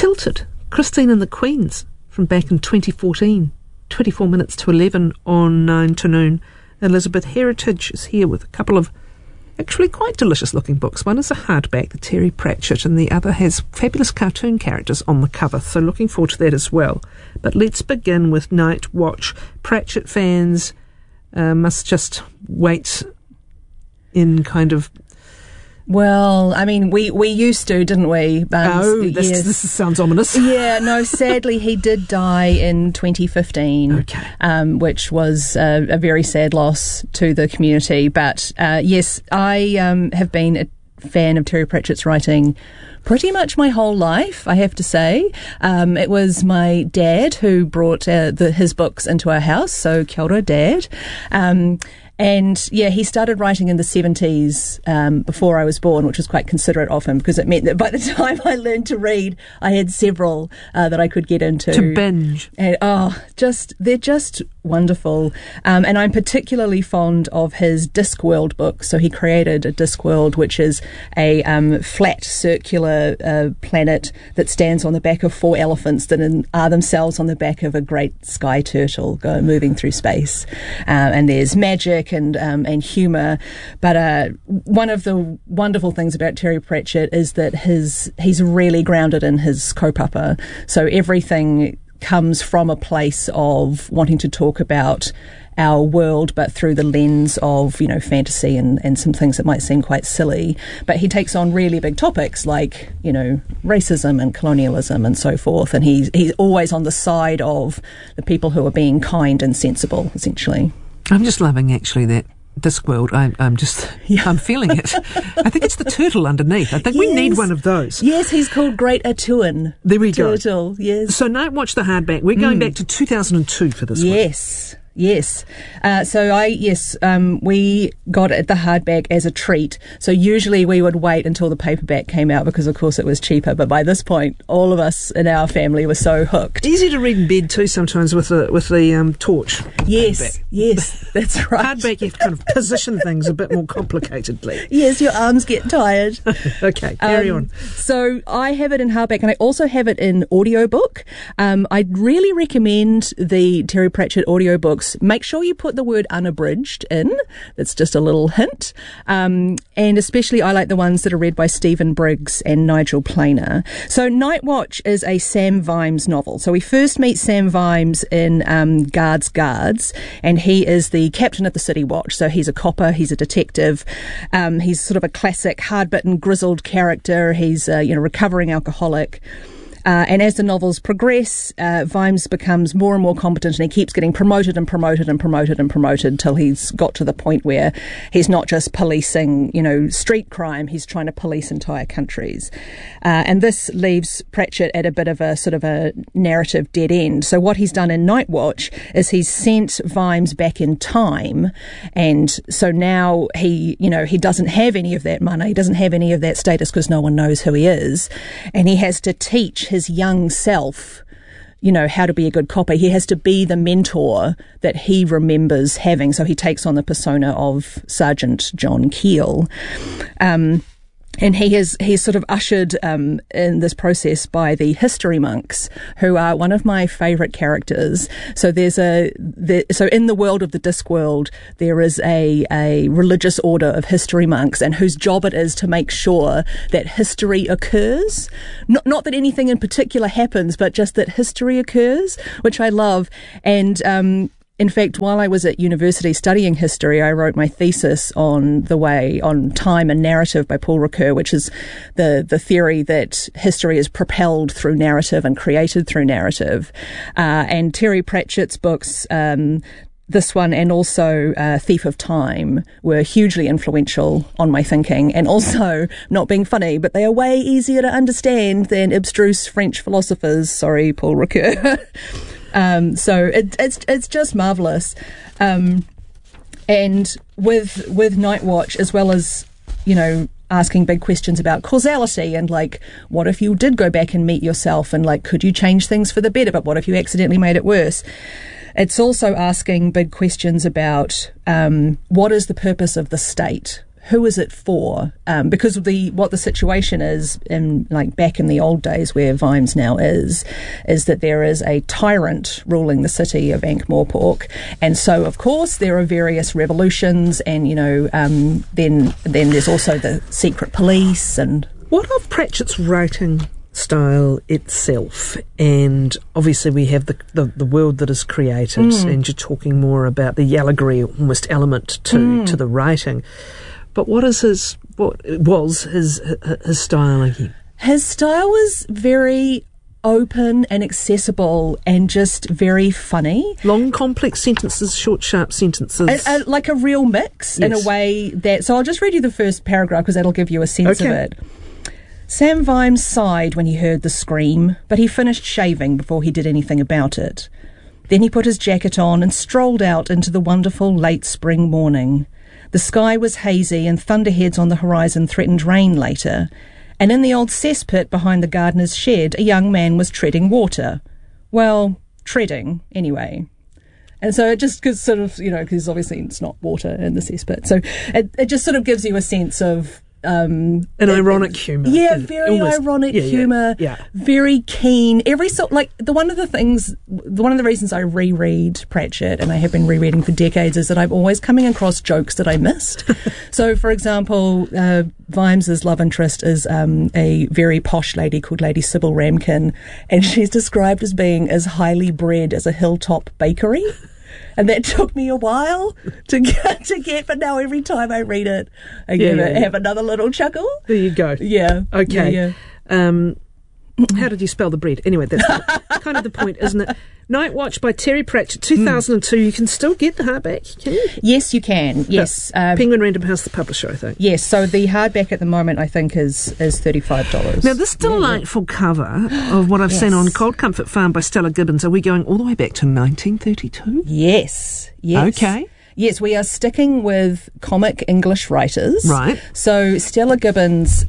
Tilted, Christine and the Queens, from back in 2014, 24 minutes to 11 on 9 to noon. Elizabeth Heritage is here with a couple of actually quite delicious looking books. One is a hardback, the Terry Pratchett, and the other has fabulous cartoon characters on the cover, so looking forward to that as well. But let's begin with Night Watch. Pratchett fans must just wait in kind of... Well, I mean, we used to, didn't we? Yes. This sounds ominous. Yeah, no, sadly he did die in 2015, which was a very sad loss to the community. But yes, I have been a fan of Terry Pratchett's writing pretty much my whole life, I have to say. It was my dad who brought his books into our house, so kia ora, Dad. And yeah, he started writing in the 70s before I was born, which was quite considerate of him because it meant that by the time I learned to read, I had several that I could get into. To binge. And, they're just wonderful. And I'm particularly fond of his Discworld book. So he created a Discworld, which is a flat circular planet that stands on the back of 4 elephants that are themselves on the back of a great sky turtle moving through space. And there's magic and humour, but one of the wonderful things about Terry Pratchett is that he's really grounded in his kaupapa. So everything comes from a place of wanting to talk about our world, but through the lens of, fantasy and some things that might seem quite silly. But he takes on really big topics like, racism and colonialism and so forth. And he's always on the side of the people who are being kind and sensible, essentially. I'm just loving actually that Discworld. I'm feeling it. I think it's the turtle underneath. I think we need one of those. Yes, he's called Great Atuan. There we go. Turtle, yes. So Night Watch the hardback. We're going back to 2002 for this one. Yes. We got it, the hardback, as a treat. So usually we would wait until the paperback came out because, of course, it was cheaper. But by this point, all of us in our family were so hooked. Easy to read in bed too sometimes with the torch. Yes, that's right. Hardback, you have to kind of position things a bit more complicatedly. Yes, your arms get tired. Okay, carry on. So I have it in hardback, and I also have it in audiobook. I'd really recommend the Terry Pratchett audiobooks. Make sure you put the word unabridged in. That's just a little hint. And especially I like the ones that are read by Stephen Briggs and Nigel Planer. So Night Watch is a Sam Vimes novel. So we first meet Sam Vimes in Guards, and he is the captain of the City Watch. So he's a copper, he's a detective. He's sort of a classic hard-bitten, grizzled character. He's a recovering alcoholic. And as the novels progress, Vimes becomes more and more competent, and he keeps getting promoted till he's got to the point where he's not just policing, street crime, he's trying to police entire countries. And this leaves Pratchett at a bit of a sort of a narrative dead end. So what he's done in Night Watch is he's sent Vimes back in time, and so now he doesn't have any of that money, he doesn't have any of that status because no one knows who he is, and he has to teach his young self, how to be a good copper. He has to be the mentor that he remembers having. So he takes on the persona of Sergeant John Keel. And he's sort of ushered in this process by the history monks, who are one of my favourite characters. So so in the world of the Discworld, there is a religious order of history monks, and whose job it is to make sure that history occurs. Not that anything in particular happens, but just that history occurs, which I love. And in fact, while I was at university studying history, I wrote my thesis on time and narrative by Paul Ricoeur, which is the theory that history is propelled through narrative and created through narrative. And Terry Pratchett's books, this one and also Thief of Time, were hugely influential on my thinking, and also, not being funny, but they are way easier to understand than abstruse French philosophers. Sorry, Paul Ricoeur. So it's just marvellous. And with Night Watch, as well as, asking big questions about causality and what if you did go back and meet yourself, and could you change things for the better, but what if you accidentally made it worse? It's also asking big questions about what is the purpose of the state? who is it for? Because what the situation is, back in the old days where Vimes now is that there is a tyrant ruling the city of Ankh-Morpork, and so of course there are various revolutions, and then there's also the secret police. And what of Pratchett's writing style itself? And obviously we have the world that is created, and you're talking more about the allegory almost element to the writing. But what was his style again? His style was very open and accessible and just very funny. Long, complex sentences, short, sharp sentences. Like a real mix, yes. In a way that... So I'll just read you the first paragraph because that'll give you a sense of it. Sam Vimes sighed when he heard the scream, but he finished shaving before he did anything about it. Then he put his jacket on and strolled out into the wonderful late spring morning. The sky was hazy and thunderheads on the horizon threatened rain later, and in the old cesspit behind the gardener's shed a young man was treading water. Well, treading, anyway. And so it just gives sort of, because obviously it's not water in the cesspit, so it just sort of gives you a sense of... an ironic humour. Yeah, very ironic humour. Yeah. Very keen. One of the reasons I reread Pratchett, and I have been rereading for decades, is that I'm always coming across jokes that I missed. So, for example, Vimes's love interest is a very posh lady called Lady Sybil Ramkin, and she's described as being as highly bred as a hilltop bakery. And that took me a while to get, but now every time I read it, I have another little chuckle. There you go. Yeah. Okay. Yeah. How did you spell the bread? Anyway, that's kind of the point, isn't it? Night Watch by Terry Pratchett, 2002. You can still get the hardback, can you? Yes, you can. Yes. Penguin Random House, the publisher, I think. Yes, so the hardback at the moment, I think, is $35. Now, this delightful cover of what I've seen on Cold Comfort Farm by Stella Gibbons, are we going all the way back to 1932? Yes. Okay. Yes, we are sticking with comic English writers. Right. So Stella Gibbons,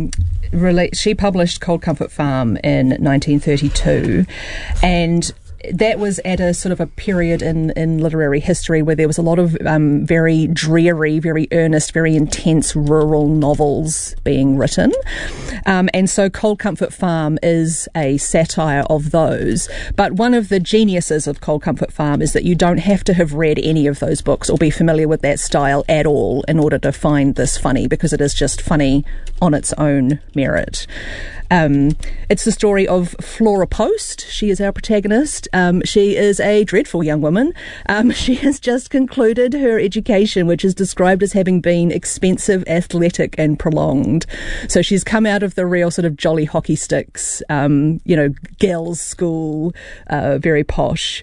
she published Cold Comfort Farm in 1932, and that was at a sort of a period in literary history where there was a lot of very dreary, very earnest, very intense rural novels being written. And so Cold Comfort Farm is a satire of those. But one of the geniuses of Cold Comfort Farm is that you don't have to have read any of those books or be familiar with that style at all in order to find this funny, because it is just funny on its own merit. It's the story of Flora Post. She is our protagonist. She is a dreadful young woman. She has just concluded her education, which is described as having been expensive, athletic and prolonged. So she's come out of the real sort of jolly hockey sticks, girls' school, very posh.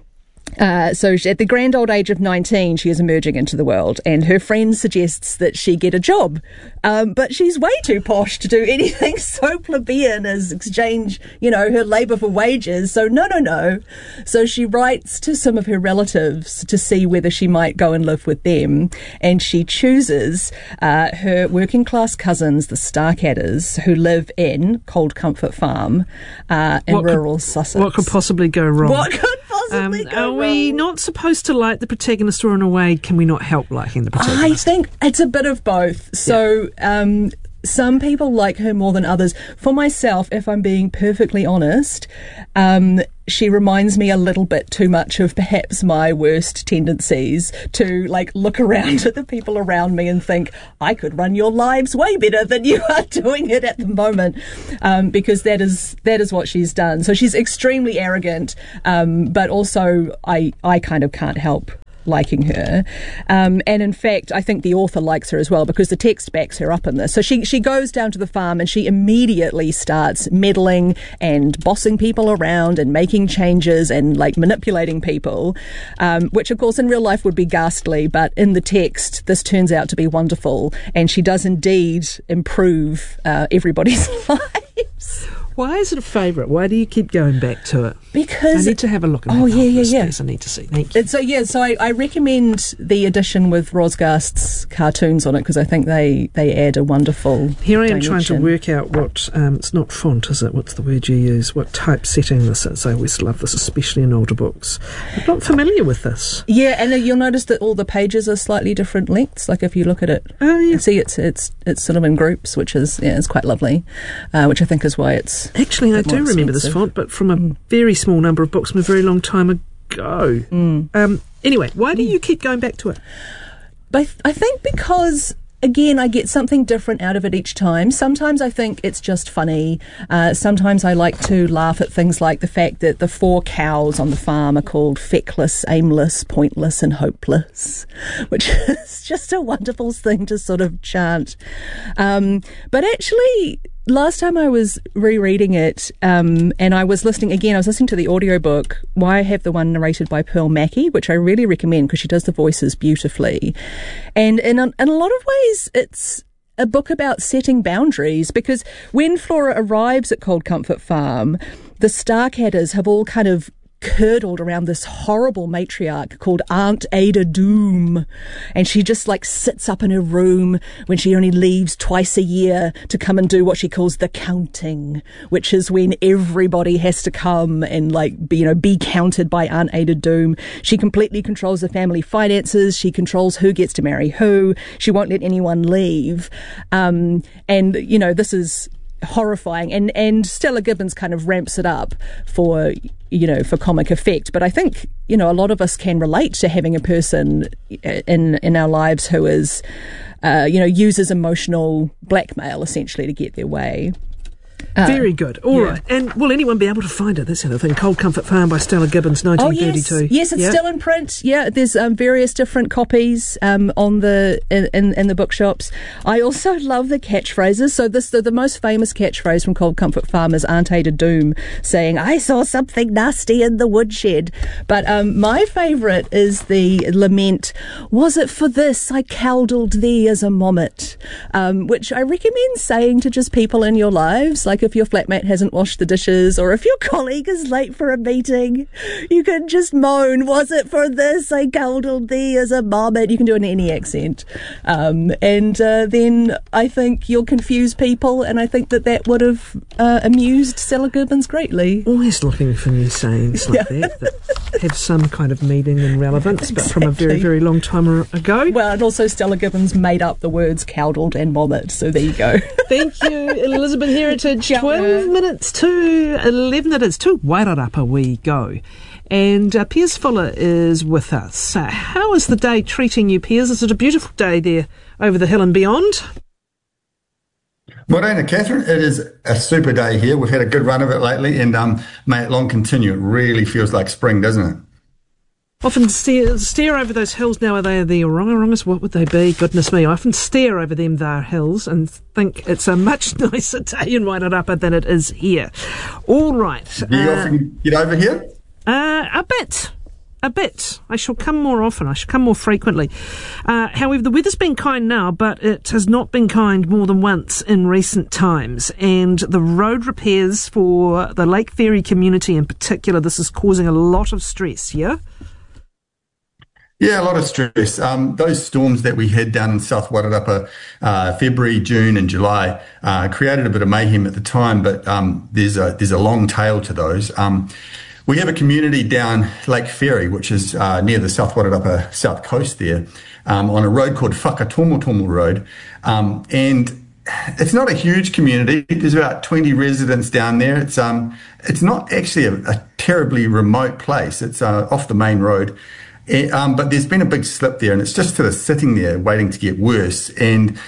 So at the grand old age of 19, she is emerging into the world, and her friend suggests that she get a job. But she's way too posh to do anything so plebeian as exchange, her labour for wages. So no. So she writes to some of her relatives to see whether she might go and live with them. And she chooses her working class cousins, the Starcadders, who live in Cold Comfort Farm in rural Sussex. What could possibly go wrong? What could possibly go wrong? Are we not supposed to like the protagonist, or in a way can we not help liking the protagonist? I think it's a bit of both. So some people like her more than others. For myself, if I'm being perfectly honest, she reminds me a little bit too much of perhaps my worst tendencies to look around at the people around me and think, I could run your lives way better than you are doing it at the moment, because that is what she's done. So she's extremely arrogant, but also I kind of can't help liking her. And in fact, I think the author likes her as well, because the text backs her up in this. So she goes down to the farm and she immediately starts meddling and bossing people around and making changes and manipulating people, which of course in real life would be ghastly, but in the text this turns out to be wonderful, and she does indeed improve everybody's lives. Why is it a favourite? Why do you keep going back to it? Because I need to have a look at that. I need to see. Thank you. So I recommend the edition with Rosgast's cartoons on it because I think they add a wonderful Here I am dimension. trying to work out what, it's not font, is it? What's the word you use? What typesetting this is. I always love this, especially in older books. I'm not familiar with this. Yeah, and you'll notice that all the pages are slightly different lengths. Like if you look at it, see it's sort of in groups, which is it's quite lovely. Which I think is why it's actually I do remember this font, but from a very small number of books from a very long time ago. Anyway, why do you keep going back to it? But I think because, again, I get something different out of it each time. Sometimes I think it's just funny. Sometimes I like to laugh at things like the fact that the 4 cows on the farm are called feckless, aimless, pointless and hopeless, which is just a wonderful thing to sort of chant. But actually, last time I was rereading it, and I was listening to the audiobook, Why I Have the One narrated by Pearl Mackie, which I really recommend because she does the voices beautifully. And in a lot of ways, it's a book about setting boundaries, because when Flora arrives at Cold Comfort Farm, the Starcadders have all kind of curdled around this horrible matriarch called Aunt Ada Doom, and she just like sits up in her room when she only leaves twice a year to come and do what she calls the counting, which is when everybody has to come and be counted by Aunt Ada Doom. She completely controls the family finances. She controls who gets to marry who. She won't let anyone leave. This is horrifying, and Stella Gibbons kind of ramps it up for comic effect. But I think a lot of us can relate to having a person in our lives who is uses emotional blackmail essentially to get their way. Very good. All right. And will anyone be able to find it? That's the other thing. Cold Comfort Farm by Stella Gibbons, 1932. Yes, it's still in print. Yeah, there's various different copies in the bookshops. I also love the catchphrases. So the most famous catchphrase from Cold Comfort Farm is Aunt Ada Doom saying, "I saw something nasty in the woodshed." But my favourite is the lament, "Was it for this I cowdled thee as a mommet," which I recommend saying to just people in your lives. Like if your flatmate hasn't washed the dishes, or if your colleague is late for a meeting, you can just moan, "Was it for this I cowdled thee as a mommet?" You can do it in any accent. Then I think you'll confuse people, and I think that would have amused Stella Gibbons greatly. Always looking for new sayings like that have some kind of meaning and relevance, but from a very, very long time ago. Well, and also Stella Gibbons made up the words cowdled and mommet, so there you go. Thank you, Elizabeth Heritage. 12 minutes to 11 it is. To Wairarapa we go. And Piers Fuller is with us. How is the day treating you, Piers? Is it a beautiful day there over the hill and beyond? Morena, Catherine, it is a super day here. We've had a good run of it lately, and may it long continue. It really feels like spring, doesn't it? Often stare over those hills now. Are they the Orongorongas? What would they be? Goodness me. I often stare over them there hills and think it's a much nicer day in Wairarapa than it is here. All right. Do you often get over here? A bit. I shall come more often. I shall come more frequently. However, the weather's been kind now, but it has not been kind more than once in recent times. And the road repairs for the Lake Ferry community in particular, this is causing a lot of stress, yeah? Yeah, a lot of stress. Those storms that we had down in South Wairarapa, February, June and July, created a bit of mayhem at the time, but there's a long tail to those. We have a community down Lake Ferry, which is near the South Wairarapa south coast there, on a road called Whakatomotomo Road. And it's not a huge community. There's about 20 residents down there. It's not actually a terribly remote place. It's off the main road. But there's been a big slip there, and it's just sort of sitting there waiting to get worse. And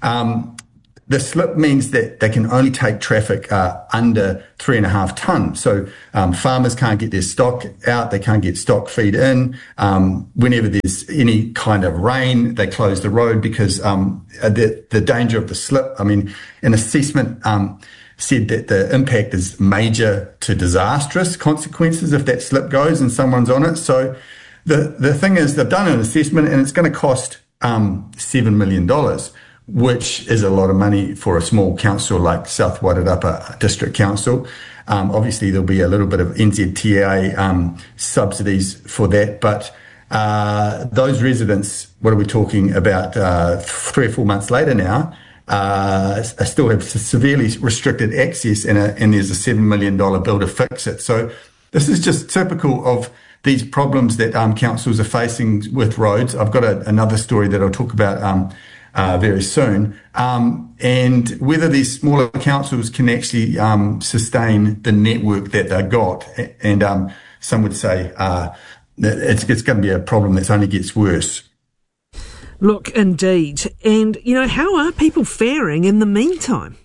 the slip means that they can only take traffic under 3.5 tons. So farmers can't get their stock out. They can't get stock feed in. Whenever there's any kind of rain, they close the road because the danger of the slip. I mean, an assessment said that the impact is major to disastrous consequences if that slip goes and someone's on it. So the thing is, they've done an assessment and it's going to cost $7 million, which is a lot of money for a small council like South Wairarapa District Council. Obviously, there'll be a little bit of NZTA subsidies for that, but those residents, what are we talking about, 3 or 4 months later now, still have severely restricted access, and there's a $7 million bill to fix it. So this is just typical of these problems that councils are facing with roads. I've got another story that I'll talk about very soon, and whether these smaller councils can actually sustain the network that they've got. And some would say it's going to be a problem that only gets worse. Look, indeed. And, how are people faring in the meantime?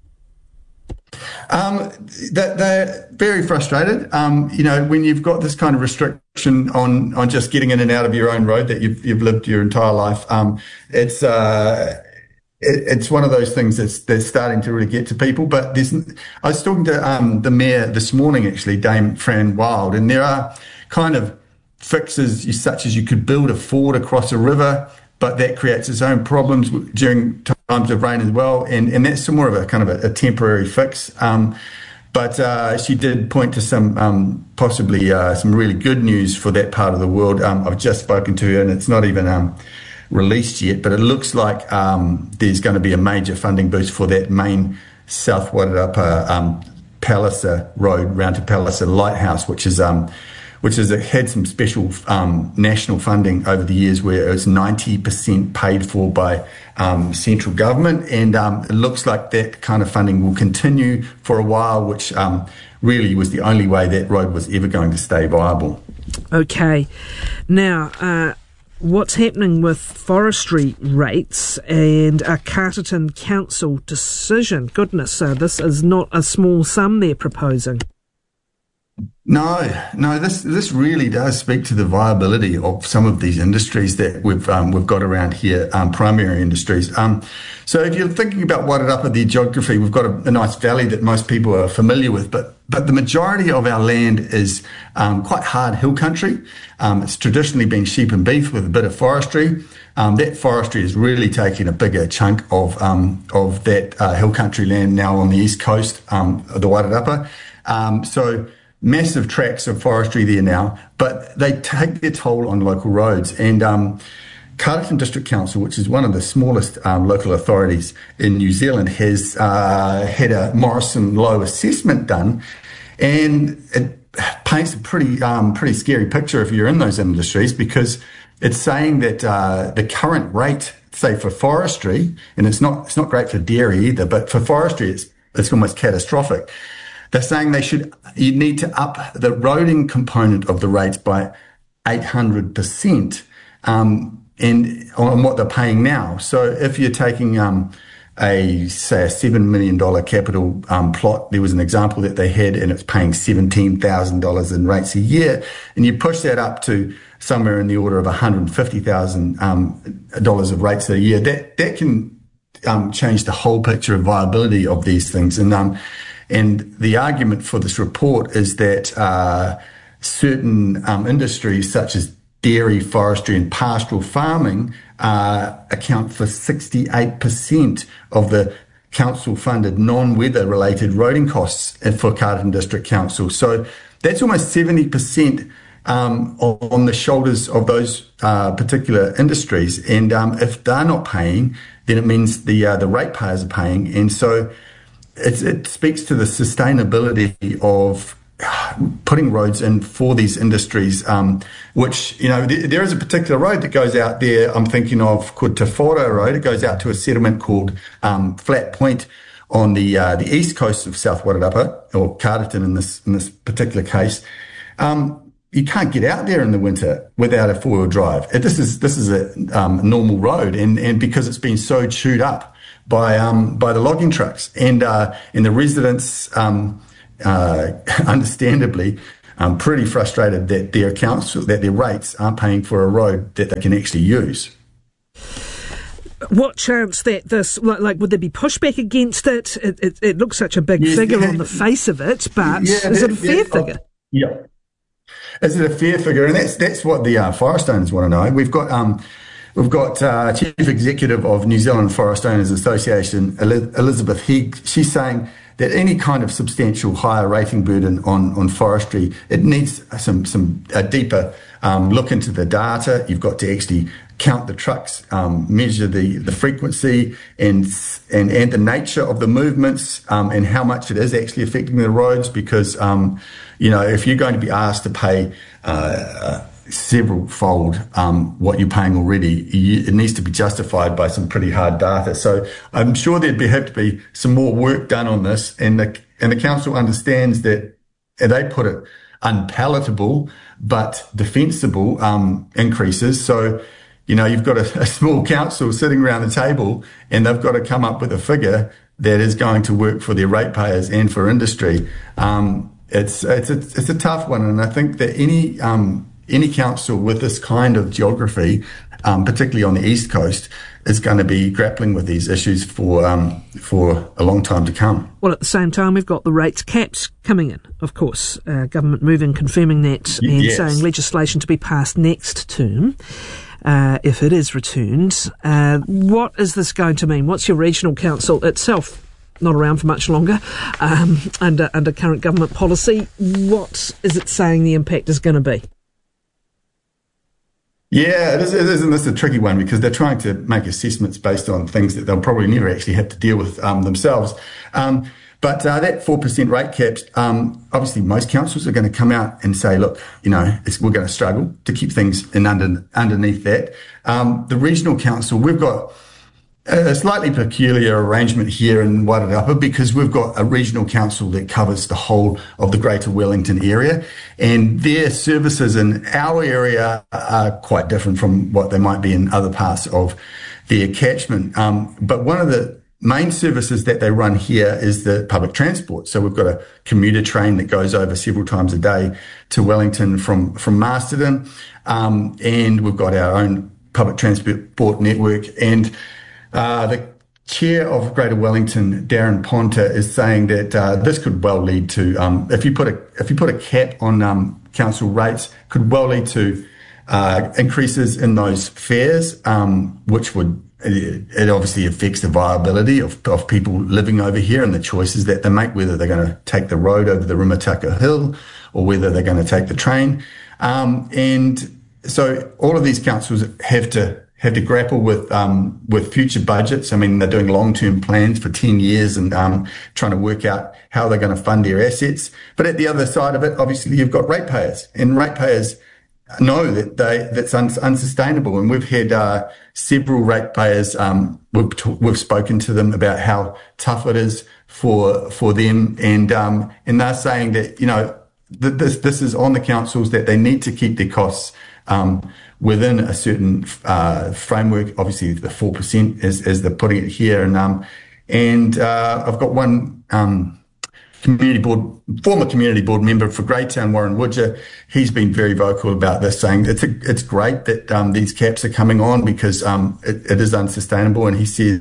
They're very frustrated. When you've got this kind of restriction on just getting in and out of your own road that you've lived your entire life, it's one of those things that's starting to really get to people. But I was talking to the mayor this morning, actually, Dame Fran Wild, and there are kind of fixes such as you could build a ford across a river, but that creates its own problems during times of rain as well. And that's more of a kind of a temporary fix. But she did point to some possibly some really good news for that part of the world. I've just spoken to her, and it's not even released yet, but it looks like there's going to be a major funding boost for that main South Wairarapa Palliser Road round to Palliser Lighthouse, which has had some special national funding over the years, where it was 90% paid for by central government, and it looks like that kind of funding will continue for a while, which really was the only way that road was ever going to stay viable. Okay. Now, what's happening with forestry rates and a Carterton Council decision? Goodness, this is not a small sum they're proposing. No, this really does speak to the viability of some of these industries that we've got around here, primary industries. So if you're thinking about Wairarapa, the geography, we've got a nice valley that most people are familiar with, but the majority of our land is quite hard hill country. It's traditionally been sheep and beef with a bit of forestry. That forestry is really taking a bigger chunk of that hill country land now on the east coast of the Wairarapa. So massive tracts of forestry there now, but they take their toll on local roads. And Carterton District Council, which is one of the smallest local authorities in New Zealand, has had a Morrison Low assessment done, and it paints a pretty scary picture if you're in those industries, because it's saying that the current rate, say for forestry, and it's not great for dairy either, but for forestry it's almost catastrophic. They're saying you need to up the roading component of the rates by 800%, and on what they're paying now. So if you're taking a $7 million capital plot, there was an example that they had, and it's paying $17,000 in rates a year, and you push that up to somewhere in the order of $150,000 of rates a year, that can change the whole picture of viability of these things. And the argument for this report is that certain industries such as dairy, forestry and pastoral farming account for 68% of the council-funded non-weather related roading costs for Carterton District Council. So that's almost 70% on the shoulders of those particular industries. And if they're not paying, then it means the ratepayers are paying. And so it speaks to the sustainability of putting roads in for these industries, which, there is a particular road that goes out there, I'm thinking of, called Te Whoro Road. It goes out to a settlement called Flat Point on the east coast of South Wairarapa, or Carterton in this particular case. You can't get out there in the winter without a four-wheel drive. This is a normal road, and because it's been so chewed up by the logging trucks, and the residents understandably pretty frustrated that their council, that their rates aren't paying for a road that they can actually use. What chance that this, would there be pushback against it? It looks such a big figure on the face of it, but is it a fair figure? Yeah. Is it a fair figure? And that's what the forest owners want to know. We've got we've got Chief Executive of New Zealand Forest Owners Association, Elizabeth Higg. She's saying that any kind of substantial higher rating burden on forestry, it needs some deeper look into the data. You've got to actually count the trucks, measure the frequency and the nature of the movements, and how much it is actually affecting the roads. Because if you're going to be asked to pay several-fold what you're paying already, it needs to be justified by some pretty hard data. So I'm sure there'd have to be some more work done on this, and the council understands that, and they put it, unpalatable but defensible increases. So you've got a small council sitting around the table, and they've got to come up with a figure that is going to work for their ratepayers and for industry. It's a tough one, and I think that any council with this kind of geography, particularly on the East Coast, is going to be grappling with these issues for a long time to come. Well, at the same time, we've got the rates caps coming in, of course. Government moving, confirming that, and saying legislation to be passed next term, if it is returned. What is this going to mean? What's your regional council itself? Not around for much longer, under current government policy. What is it saying the impact is going to be? Yeah, isn't this a tricky one, because they're trying to make assessments based on things that they'll probably never actually have to deal with themselves. But that 4% rate caps, obviously most councils are going to come out and say, look, we're going to struggle to keep things underneath that. The regional council, we've got a slightly peculiar arrangement here in Wairarapa, because we've got a regional council that covers the whole of the Greater Wellington area, and their services in our area are quite different from what they might be in other parts of their catchment. But one of the main services that they run here is the public transport. So we've got a commuter train that goes over several times a day to Wellington from Masterton, and we've got our own public transport network. And the chair of Greater Wellington, Darren Ponter, is saying that this could well lead to, if you put a cap on council rates, could well lead to increases in those fares, which would, it obviously affects the viability of people living over here and the choices that they make, whether they're going to take the road over the Rimutaka Hill or whether they're going to take the train. And so all of these councils have to grapple with future budgets. I mean, they're doing long-term plans for 10 years and trying to work out how they're going to fund their assets. But at the other side of it, obviously, you've got ratepayers, and ratepayers know that that's unsustainable. And we've had several ratepayers. We've spoken to them about how tough it is for them, and they're saying that this is on the councils, that they need to keep their costs within a certain framework. Obviously, the 4% as they're putting it here, and I've got one former community board member for Greytown, Warren Woodger. He's been very vocal about this, saying it's great that these caps are coming on, because it is unsustainable, and he says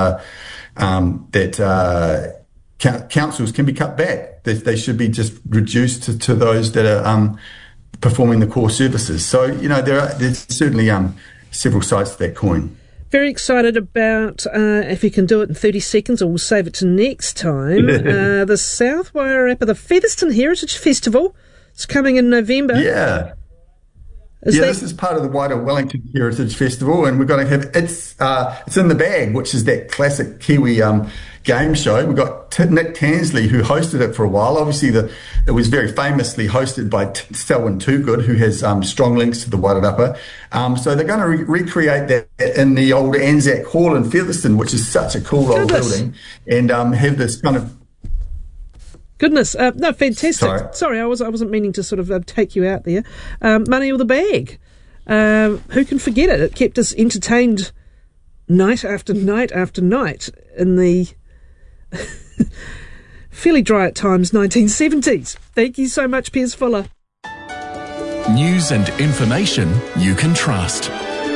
that councils can be cut back. They should be just reduced to those that are performing the core services. So, there's certainly several sides to that coin. Very excited about, if you can do it in 30 seconds, or we'll save it to next time, the South Wairarapa, the Featherston Heritage Festival. It's coming in November. Yeah. This is part of the wider Wellington Heritage Festival, and we're going to have it's in the bag, which is that classic Kiwi game show. We've got Nick Tansley, who hosted it for a while. Obviously, it was very famously hosted by Selwyn Toogood, who has strong links to the Wairarapa. So they're going to recreate that in the old Anzac Hall in Featherston, which is such a cool old building, and have this kind of... Goodness, no, fantastic. Sorry, I wasn't meaning to sort of take you out there. Money or the bag. Who can forget it? It kept us entertained night after night after night in the fairly dry at times 1970s. Thank you so much, Piers Fuller. News and information you can trust.